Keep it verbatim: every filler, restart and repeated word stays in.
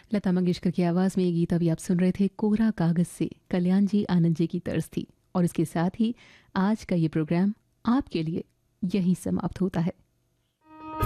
लता मंगेशकर की आवाज में ये गीत अभी आप सुन रहे थे कोरा कागज से, कल्याण जी आनंद जी की तर्ज थी। और इसके साथ ही आज का ये प्रोग्राम आपके लिए यहीं समाप्त होता है।